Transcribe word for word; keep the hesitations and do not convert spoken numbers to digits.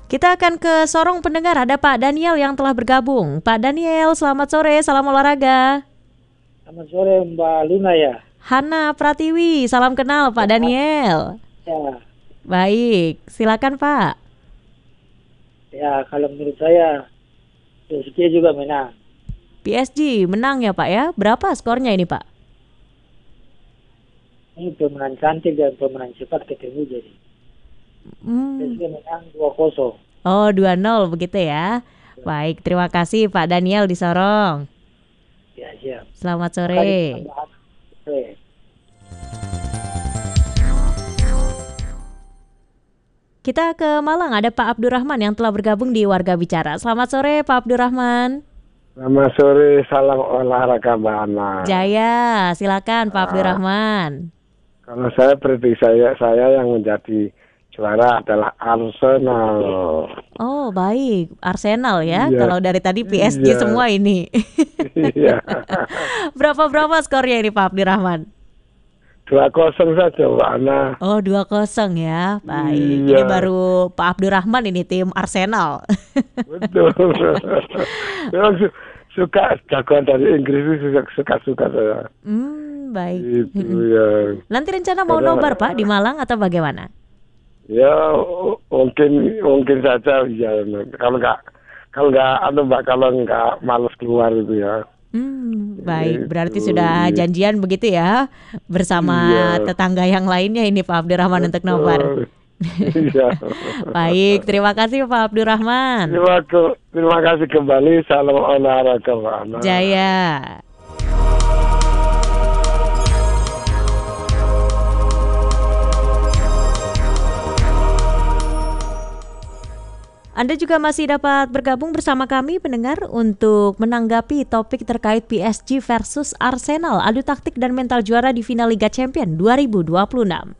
Kita akan ke Sorong pendengar, ada Pak Daniel yang telah bergabung. Pak Daniel, selamat sore, salam olahraga. Selamat sore Mbak Luna ya. Hana Pratiwi, salam kenal Pak Daniel. Ya, Baik, silakan Pak. ya kalau menurut saya P S G juga menang. P S G menang ya Pak ya, berapa skornya ini Pak? Ini pemenang cantik dan pemenang cepat ketemu jadi. Hmm. P S G menang dua kosong. Oh, dua nol begitu ya. Baik, terima kasih Pak Daniel di Sorong. Ya, siap. Selamat sore. Sore. Kita ke Malang, ada Pak Abdurrahman yang telah bergabung di Warga Bicara. Selamat sore Pak Abdurrahman. Selamat sore, salam olahraga Mbak Ana. Jaya, silakan Pak Ah. Abdurrahman. Kalau saya prediksi saya, saya yang menjadi juara adalah Arsenal. Oh baik, Arsenal ya. Iya. Kalau dari tadi P S G Iya. semua ini. Iya. Berapa-berapa skornya ini Pak Abdurrahman? Dua kosong saja Mbak Ana. Oh dua kosong ya. Baik, Iya. ini baru Pak Abdurrahman ini tim Arsenal. Betul. Memang su- suka jagoan dari Inggris itu suka-suka saya. Hmm, baik. Itu Mm-mm. ya. Nanti rencana mau Karena- nobar Pak di Malang atau bagaimana? Ya o- mungkin mungkin saja ya. Kalau nggak kalau nggak anu Mbak, kalau nggak males keluar itu ya. Hmm, baik. Berarti Itu, sudah iya. janjian begitu ya bersama Iya. tetangga yang lainnya ini Pak Abdurrahman untuk nobar. Betul. Iya. Baik, terima kasih Pak Abdurrahman. Terima, ke- terima kasih kembali. Salam olahraga Mbak Ana. Jaya. Anda juga masih dapat bergabung bersama kami pendengar untuk menanggapi topik terkait P S G versus Arsenal, adu taktik dan mental juara di final Liga Champions dua ribu dua puluh enam.